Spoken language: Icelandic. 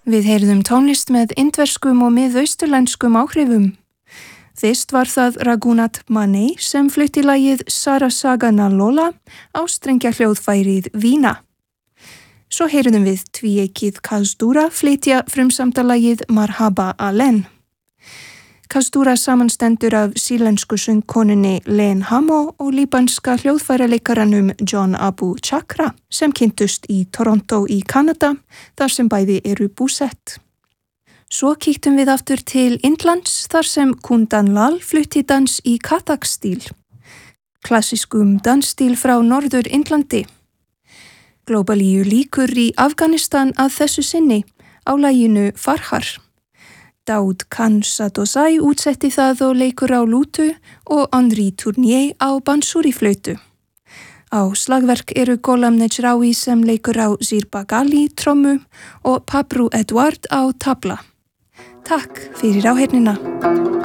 Við heyrðum tónlist með indverskum og miðausturlenskum áhrifum. Fyrst var það Raghunath Mane sem flutti lagið Sarasagana Lola á strengjahljóðfærið Vína. Svo heyrðum við tvíeykið Kazdura flytja frumsamdalagið Marhaba Alen. Kazdura samanstendur af sýlensku söngkonunni Len Hamo og líbanska hljóðfæraleikaranum John Abu Chakra sem kynntust í Toronto í Kanada þar sem bæði eru búsett. Svo kíktum við aftur til Indlands þar sem Kundan Lal flutti dans í Kathak-stíl, klassískum dansstíl frá Norður Indlandi. Globalíu lýkur í Afganistan að þessu sinni á laginu Farhar. Daud Khan Sadosai útsetti það og leikur á lútu og Henri Tournier á bansúriflautu. Á slagverk eru Gholam Nejraoui sem leikur á Zirbagali trommu og Pabru Edward á tabla. Takk fyrir áheyrnina.